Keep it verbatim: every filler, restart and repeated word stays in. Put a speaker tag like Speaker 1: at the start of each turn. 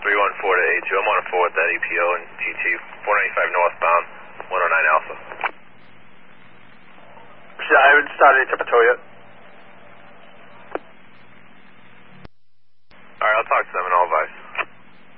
Speaker 1: three one four to eight two. I'm on a four with that E P O and G T, four ninety-five northbound, one oh nine Alpha.
Speaker 2: I haven't started any Temperature yet.